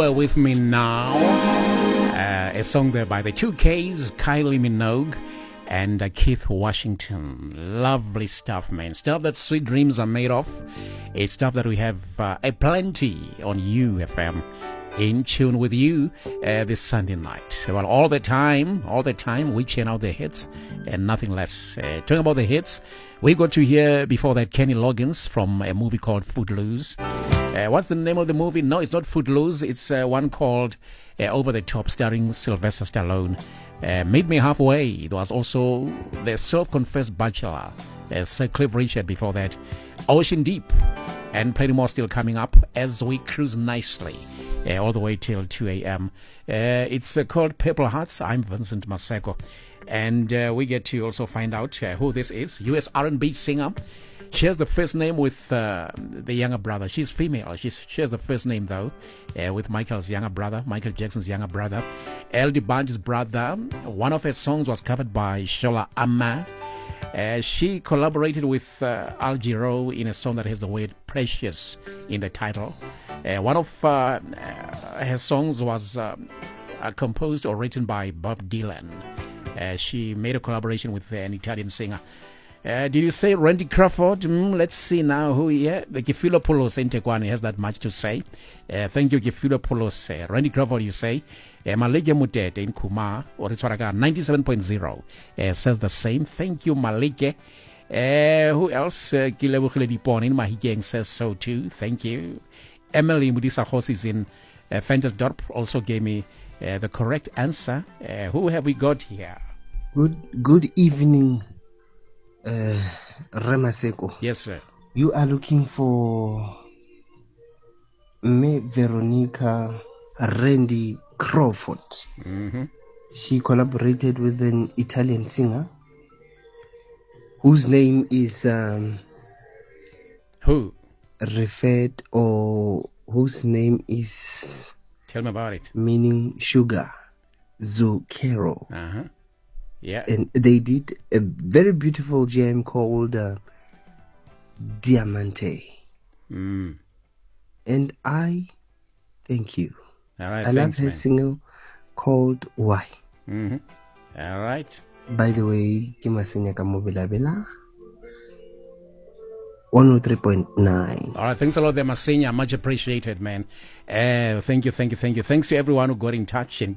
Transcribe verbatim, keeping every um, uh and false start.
Together With Me Now, uh, a song there by the two Ks, Kylie Minogue and uh, Keith Washington. Lovely stuff, man. Stuff that sweet dreams are made of. It's stuff that we have uh, a plenty on U F M. In tune with you uh, this Sunday night. Well, all the time, all the time, we churn out the hits and nothing less. Uh, talking about the hits, we got to hear before that Kenny Loggins from a movie called Footloose. Uh, what's the name of the movie? No, it's not Footloose. It's uh, one called uh, Over the Top, starring Sylvester Stallone. Uh, Meet Me Halfway. There was also the self-confessed bachelor, uh, Sir Cliff Richard before that. Ocean Deep. And plenty more still coming up as we cruise nicely. Uh, all the way till two a.m. Uh, it's uh, called Purple Hearts. I'm Vincent Maseko. And uh, we get to also find out uh, who this is. U S R and B singer. She has the first name with uh, the younger brother. She's female. She's, she has the first name, though, uh, with Michael's younger brother, Michael Jackson's younger brother. L D Bunch's brother. One of her songs was covered by Shola Ama. Uh, she collaborated with uh, Al Giro in a song that has the word precious in the title. Uh, one of uh, uh, her songs was uh, uh, composed or written by Bob Dylan. Uh, she made a collaboration with uh, an Italian singer. Uh, did you say Randy Crawford? Mm, let's see now who yeah, the Kifilopoulos in Tekwani has that much to say. Uh, thank you, Kifilopoulos. Uh, Randy Crawford, you say. Uh, Malike Mutete in Kuma, or it's ninety-seven point zero, uh, says the same. Thank you, Malike. Uh, who else? Kilebukhile Dipon in Mahigeng says so too. Thank you. Emily Mudisa Hos is in uh, Ventersdorp, also gave me uh, the correct answer. Uh, who have we got here? Good good evening, uh, Ramaseko. Yes, sir. You are looking for Me Veronica Randy Crawford. Mm-hmm. She collaborated with an Italian singer whose name is um, who? referred or whose name is tell me about it meaning sugar, Zucchero. Uh-huh. Yeah. And they did a very beautiful jam called uh, Diamante. Mm. And I thank you. All right. I thanks, love her man. single called Why. Mm-hmm. All right. By the way, Kimasenya Kamobila Bela one oh three point nine. All right, thanks a lot there, Masenya. Much appreciated, man. Uh, thank you, thank you, thank you. Thanks to everyone who got in touch and